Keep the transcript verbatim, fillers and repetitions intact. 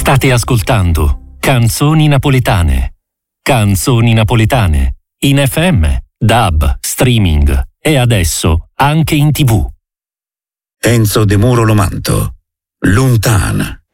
State ascoltando Canzoni Napoletane. Canzoni Napoletane. In F M, D A B, streaming e adesso anche in tivù. Enzo De Muro Lomanto. Lontana.